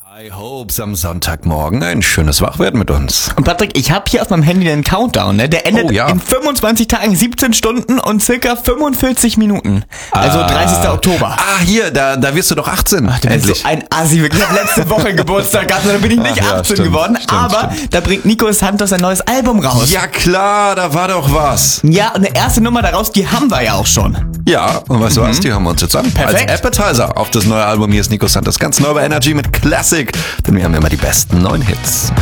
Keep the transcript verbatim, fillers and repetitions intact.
I hope am Sonntagmorgen ein schönes Wachwerden mit uns. Und Patrick, ich habe hier auf meinem Handy den Countdown, ne? Der endet Oh, ja. in fünfundzwanzig Tagen, siebzehn Stunden und circa fünfundvierzig Minuten. Also Ah. dreißigster Oktober. Ah, hier, da, da wirst du doch achtzehn. Ach, du bist endlich. so ein Assi, wirklich. Ich habe letzte Woche Geburtstag gehabt und dann bin ich nicht Ach ja, achtzehn stimmt, geworden. stimmt, aber stimmt. da bringt Nico Santos ein neues Album raus. Ja klar, da war doch was. Ja, und eine erste Nummer daraus, die haben wir ja auch schon. Ja, und weißt du was, die haben wir uns jetzt an. Perfekt. Als Appetizer auf das neue Album. Hier ist Nico Santos, ganz neu bei Energy mit Classic. Denn wir haben immer die besten neuen Hits.